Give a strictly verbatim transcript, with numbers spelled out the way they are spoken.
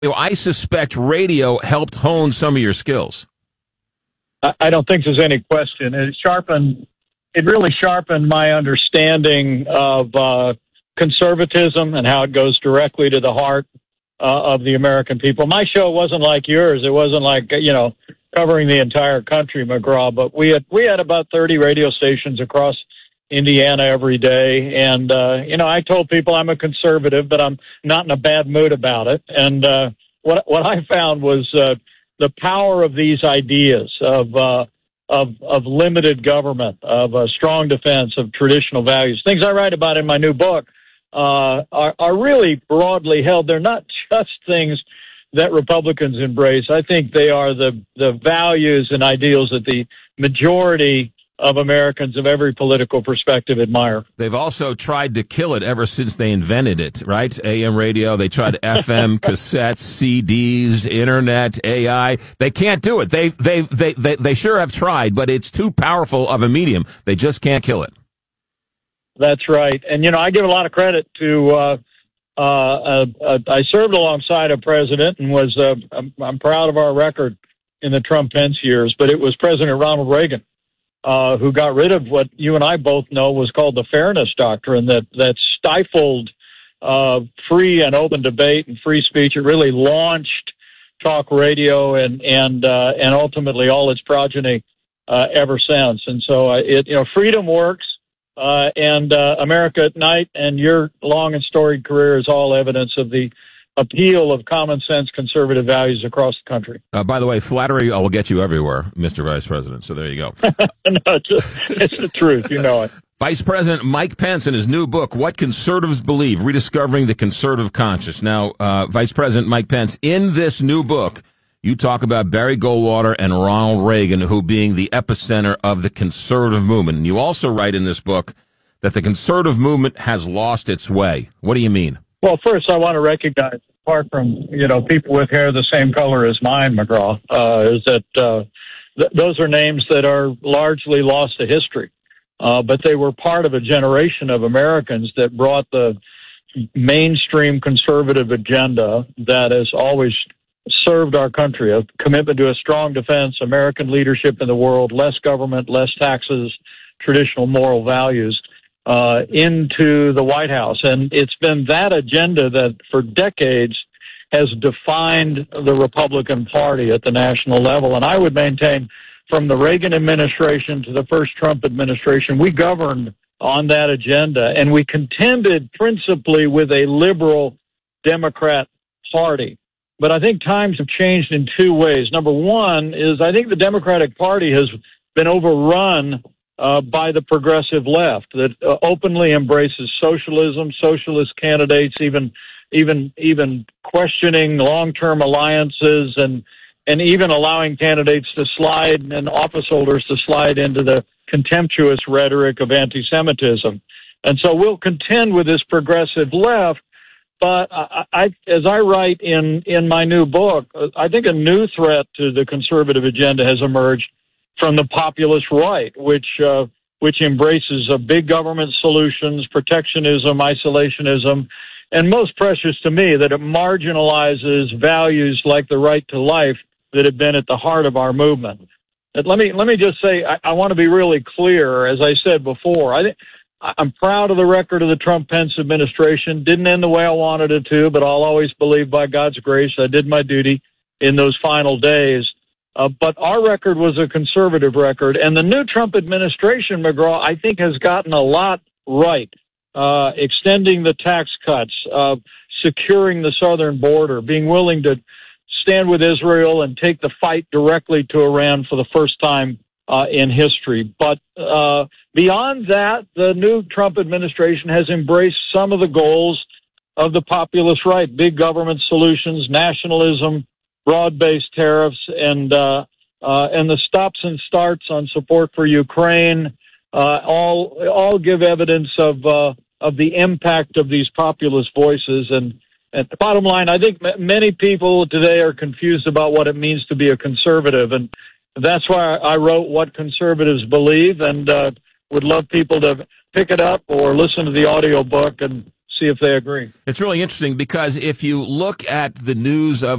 I suspect radio helped hone some of your skills. I don't think there's any question. It sharpened, it really sharpened my understanding of uh, conservatism and how it goes directly to the heart uh, of the American people. My show wasn't like yours. It wasn't like, you know, covering the entire country, McGraw, but we had, we had about thirty radio stations across Indiana every day. And, uh, you know, I told people I'm a conservative, but I'm not in a bad mood about it. And, uh, what, what I found was, uh, the power of these ideas of, uh, of, of limited government, of a strong defense of traditional values, things I write about in my new book, uh, are, are really broadly held. They're not just things that Republicans embrace. I think they are the, the values and ideals that the majority of Americans of every political perspective admire. They've also tried to kill it ever since they invented it, right? A M radio, they tried F M, cassettes, C Ds, internet, A I. They can't do it. They, they, they, they, they sure have tried, but it's too powerful of a medium. They just can't kill it. That's right. And, you know, I give a lot of credit to, uh, uh, uh, uh I served alongside a president and was, uh, I'm, I'm proud of our record in the Trump-Pence years, but it was President Ronald Reagan, uh, who got rid of what you and I both know was called the Fairness Doctrine, that, that stifled, uh, free and open debate and free speech. It really launched talk radio and, and, uh, and ultimately all its progeny, uh, ever since. And so, uh, it, you know, freedom works. Uh, and, uh, America at Night and your long and storied career is all evidence of the appeal of common sense conservative values across the country. Uh, by the way, flattery will get you everywhere, Mister Vice President. So there you go. No, it's, it's the truth. You know it. Vice President Mike Pence in his new book, What Conservatives Believe, Rediscovering the Conservative Conscience. Now, uh, Vice President Mike Pence, in this new book, you talk about Barry Goldwater and Ronald Reagan, who being the epicenter of the conservative movement. And you also write in this book that the conservative movement has lost its way. What do you mean? Well, first, I want to recognize, apart from, you know, people with hair the same color as mine, McGraw, uh, is that uh, th- those are names that are largely lost to history. Uh, but they were part of a generation of Americans that brought the mainstream conservative agenda that has always served our country, a commitment to a strong defense, American leadership in the world, less government, less taxes, traditional moral values, uh, into the White House. And it's been that agenda that for decades has defined the Republican Party at the national level. And I would maintain from the Reagan administration to the first Trump administration, we governed on that agenda, and we contended principally with a liberal Democrat Party. But I think times have changed in two ways. Number one is I think the Democratic Party has been overrun uh, by the progressive left that uh, openly embraces socialism, socialist candidates, even even even questioning long-term alliances and and even allowing candidates to slide and office holders to slide into the contemptuous rhetoric of anti-Semitism. And so we'll contend with this progressive left. But I, I, as I write in, in my new book, I think a new threat to the conservative agenda has emerged from the populist right, which uh, which embraces a big government solutions, protectionism, isolationism, and most precious to me, that it marginalizes values like the right to life that have been at the heart of our movement. And let me let me just say, I, I want to be really clear. As I said before, I think. I'm proud of the record of the Trump-Pence administration. Didn't end the way I wanted it to, but I'll always believe by God's grace I did my duty in those final days. Uh, but our record was a conservative record. And the new Trump administration, McGraw, I think has gotten a lot right. Uh, extending the tax cuts, uh, securing the southern border, being willing to stand with Israel and take the fight directly to Iran for the first time Uh, in history. But uh, beyond that, the new Trump administration has embraced some of the goals of the populist right: big government solutions, nationalism, broad-based tariffs, and uh, uh, and the stops and starts on support for Ukraine. Uh, all all give evidence of uh, of the impact of these populist voices. And at the bottom line, I think m- many people today are confused about what it means to be a conservative, and that's why I wrote What Conservatives Believe, and uh, would love people to pick it up or listen to the audio book and see if they agree. It's really interesting because if you look at the news of